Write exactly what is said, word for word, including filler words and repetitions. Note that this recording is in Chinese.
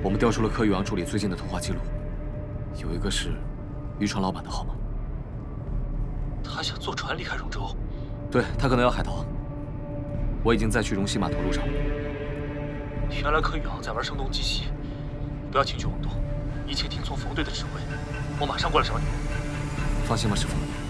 我们调出了柯宇昂助理最近的通话记录，有一个是渔船老板的号码。 他想坐船离开荣州？ 对，他可能要海逃。我已经在去荣西码头路上了。 原来柯宇昂在玩声东击西，不要轻举妄动，一切听从冯队的指挥。我马上过来找你。 放心吧，师傅。